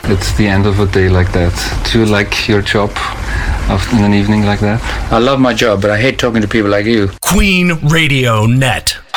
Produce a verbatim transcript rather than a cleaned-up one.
it's the end of a day like that. Do you like your job after in an evening like that? I love my job, but I hate talking to people like you. Queen Radio Net.